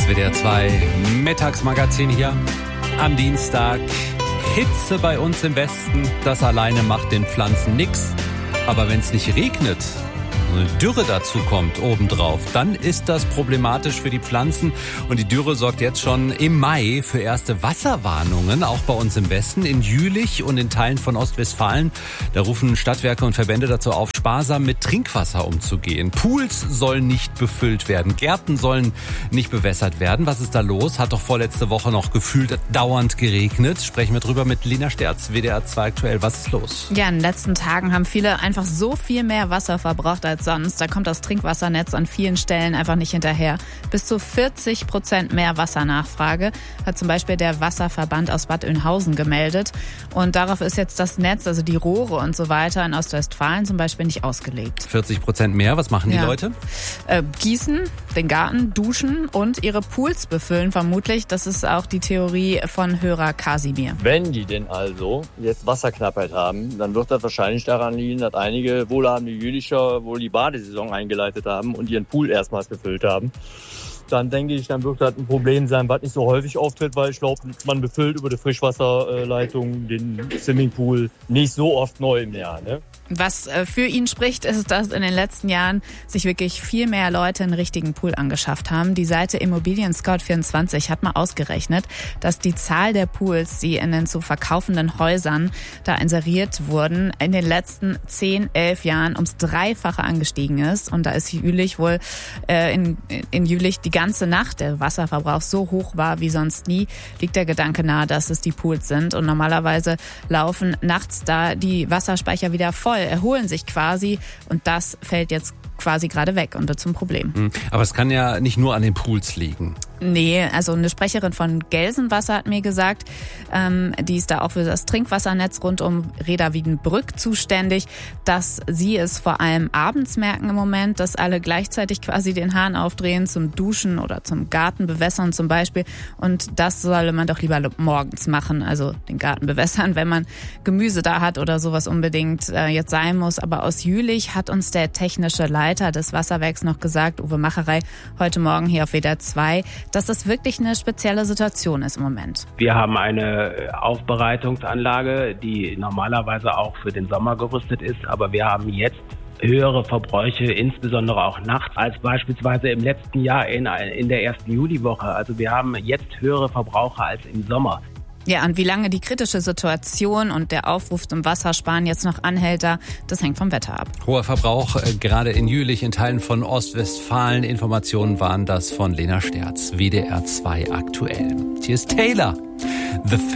WDR 2 Mittagsmagazin hier am Dienstag. Hitze bei uns im Westen, das alleine macht den Pflanzen nix. Aber wenn es nicht regnet, eine Dürre dazu kommt obendrauf, dann ist das problematisch für die Pflanzen. Und die Dürre sorgt jetzt schon im Mai für erste Wasserwarnungen, auch bei uns im Westen, in Jülich und in Teilen von Ostwestfalen. Da rufen Stadtwerke und Verbände dazu auf, sparsam mit Trinkwasser umzugehen. Pools sollen nicht befüllt werden, Gärten sollen nicht bewässert werden. Was ist da los? Hat doch vorletzte Woche noch gefühlt dauernd geregnet. Sprechen wir drüber mit Lena Sterz, WDR 2 aktuell. Was ist los? Ja, in den letzten Tagen haben viele einfach so viel mehr Wasser verbraucht als sonst. Da kommt das Trinkwassernetz an vielen Stellen einfach nicht hinterher. Bis zu 40% mehr Wassernachfrage hat zum Beispiel der Wasserverband aus Bad Oeynhausen gemeldet. Und darauf ist jetzt das Netz, also die Rohre und so weiter in Ostwestfalen zum Beispiel nicht ausgelegt. 40% mehr, was machen die Leute? Gießen, den Garten, duschen und ihre Pools befüllen vermutlich. Das ist auch die Theorie von Hörer Kasimir. Wenn die denn also jetzt Wasserknappheit haben, dann wird das wahrscheinlich daran liegen, dass einige wohlhabende Jülicher wohl die Badesaison eingeleitet haben und ihren Pool erstmals befüllt haben. Dann denke ich, dann wird das ein Problem sein, was nicht so häufig auftritt, weil ich glaube, man befüllt über die Frischwasserleitung den Swimmingpool nicht so oft neu im Jahr, ne? Was für ihn spricht, ist, dass in den letzten Jahren sich wirklich viel mehr Leute einen richtigen Pool angeschafft haben. Die Seite Immobilien Scout24 hat mal ausgerechnet, dass die Zahl der Pools, die in den zu verkaufenden Häusern da inseriert wurden, in den letzten 10, 11 Jahren ums Dreifache angestiegen ist. Und da ist Jülich wohl in Jülich die ganze Nacht der Wasserverbrauch so hoch war wie sonst nie, liegt der Gedanke nahe, dass es die Pools sind. Und normalerweise laufen nachts da die Wasserspeicher wieder voll, erholen sich quasi und das fällt jetzt quasi gerade weg und wird zum Problem. Aber es kann ja nicht nur an den Pools liegen. Nee, also eine Sprecherin von Gelsenwasser hat mir gesagt, die ist da auch für das Trinkwassernetz rund um Reda-Wiedenbrück zuständig, dass sie es vor allem abends merken im Moment, dass alle gleichzeitig quasi den Hahn aufdrehen zum Duschen oder zum Garten bewässern zum Beispiel. Und das solle man doch lieber morgens machen, also den Garten bewässern, wenn man Gemüse da hat oder sowas unbedingt jetzt sein muss. Aber aus Jülich hat uns der technische Leiter des Wasserwerks noch gesagt, Uwe Macherei, heute Morgen hier auf WDR 2, dass das wirklich eine spezielle Situation ist im Moment. Wir haben eine Aufbereitungsanlage, die normalerweise auch für den Sommer gerüstet ist, aber wir haben jetzt höhere Verbräuche, insbesondere auch nachts, als beispielsweise im letzten Jahr in der ersten Juliwoche. Also wir haben jetzt höhere Verbraucher als im Sommer. Ja, und wie lange die kritische Situation und der Aufruf zum Wassersparen jetzt noch anhält, das hängt vom Wetter ab. Hoher Verbrauch, gerade in Jülich, in Teilen von Ostwestfalen. Informationen waren das von Lena Sterz, WDR 2 aktuell. Hier ist Taylor, The